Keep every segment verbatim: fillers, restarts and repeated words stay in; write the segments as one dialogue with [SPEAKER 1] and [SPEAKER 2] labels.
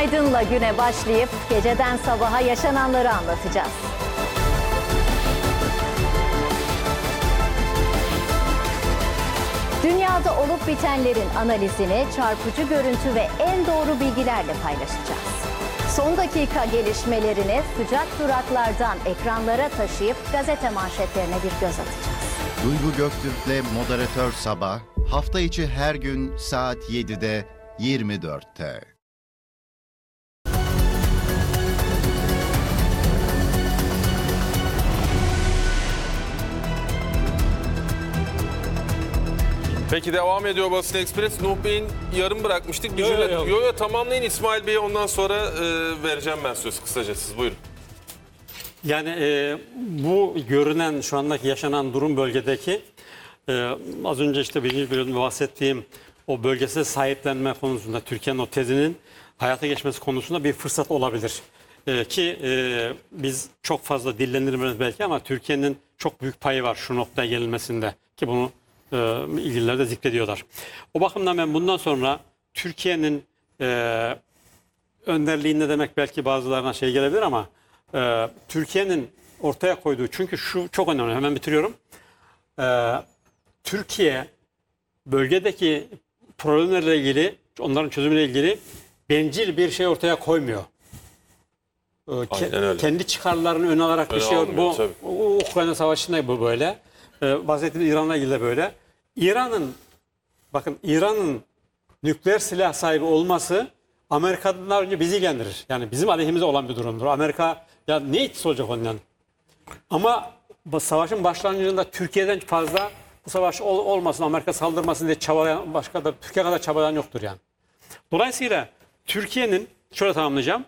[SPEAKER 1] Aydın'la güne başlayıp geceden sabaha yaşananları anlatacağız. Dünyada olup bitenlerin analizini çarpıcı görüntü ve en doğru bilgilerle paylaşacağız. Son dakika gelişmelerini sıcak duraklardan ekranlara taşıyıp gazete manşetlerine bir göz atacağız.
[SPEAKER 2] Duygu Göktürk'le Moderatör Sabah, hafta içi her gün saat yedide yirmi dörtte.
[SPEAKER 3] Peki devam ediyor Basın Ekspres. Nuh Bey'in yarım bırakmıştık. Bir
[SPEAKER 4] Yo,
[SPEAKER 3] cümle...
[SPEAKER 4] yo, yo.
[SPEAKER 3] yo yo tamamlayın İsmail Bey'e, ondan sonra e, vereceğim ben söz kısaca, siz buyurun.
[SPEAKER 4] Yani e, bu görünen şu andaki yaşanan durum bölgedeki e, az önce işte birinci bölümde bahsettiğim o bölgesel sahiplenme konusunda Türkiye'nin o tezinin hayata geçmesi konusunda bir fırsat olabilir. E, ki e, biz çok fazla dillendirmemiz belki ama Türkiye'nin çok büyük payı var şu noktaya gelinmesinde ki bunu e, ilgililer de zikrediyorlar. O bakımdan ben bundan sonra Türkiye'nin e, önderliğinde demek belki bazılarına şey gelebilir ama Ee, Türkiye'nin ortaya koyduğu, çünkü şu çok önemli, hemen bitiriyorum. Ee, Türkiye bölgedeki problemlerle ilgili, onların çözümüyle ilgili bencil bir şey ortaya koymuyor. Ee, ke- kendi çıkarlarını ön alarak
[SPEAKER 3] Öne
[SPEAKER 4] bir şey,
[SPEAKER 3] almıyor,
[SPEAKER 4] bu o, Ukrayna Savaşı'nda bu böyle. Ee, bahsettiğim İran'la ilgili de böyle. İran'ın, bakın İran'ın nükleer silah sahibi olması Amerika'dan önce bizi ilgilendirir. Yani bizim aleyhimize olan bir durumdur. Amerika ya ne etkisi olacak ondan? Ama bu savaşın başlangıcında Türkiye'den fazla bu savaş ol, olmasın, Amerika saldırmasın diye çabalayan, başka da Türkiye kadar çabalayan yoktur yani. Dolayısıyla Türkiye'nin, şöyle tamamlayacağım.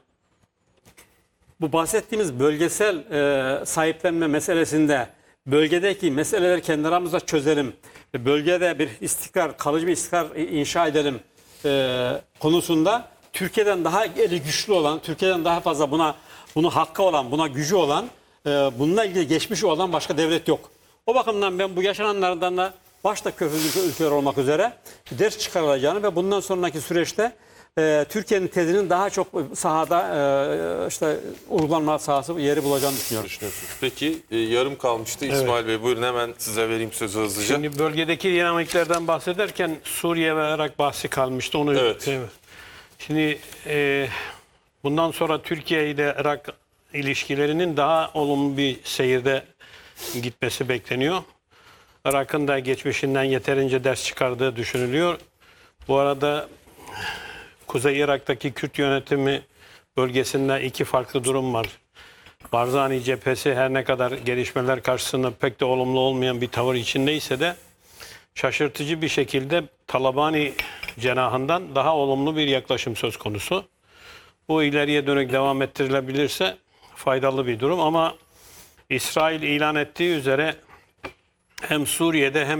[SPEAKER 4] Bu bahsettiğimiz bölgesel e, sahiplenme meselesinde bölgedeki meseleleri kendi aramızda çözelim. Ve bölgede bir istikrar, kalıcı bir istikrar inşa edelim e, konusunda Türkiye'den daha eli güçlü olan, Türkiye'den daha fazla buna bunu hakkı olan, buna gücü olan, e, bununla ilgili geçmişi olan başka devlet yok. O bakımdan ben bu yaşananlardan da başta körfez ülkeler olmak üzere ders çıkarılacağını ve bundan sonraki süreçte e, Türkiye'nin tezinin daha çok sahada e, işte uygulanma sahası yeri bulacağını düşünüyorum.
[SPEAKER 3] Peki e, yarım kalmıştı İsmail Bey, buyurun hemen size vereyim sözü hızlıca.
[SPEAKER 5] Şimdi bölgedeki dinamiklerden bahsederken Suriye ve Irak bahsi kalmıştı. Onu
[SPEAKER 3] Evet.
[SPEAKER 5] Şimdi e, bundan sonra Türkiye ile Irak ilişkilerinin daha olumlu bir seyirde gitmesi bekleniyor. Irak'ın da geçmişinden yeterince ders çıkardığı düşünülüyor. Bu arada Kuzey Irak'taki Kürt yönetimi bölgesinde iki farklı durum var. Barzani cephesi her ne kadar gelişmeler karşısında pek de olumlu olmayan bir tavır içindeyse de şaşırtıcı bir şekilde Talabani cenahından daha olumlu bir yaklaşım söz konusu. Bu ileriye dönük devam ettirilebilirse faydalı bir durum ama İsrail ilan ettiği üzere hem Suriye'de hem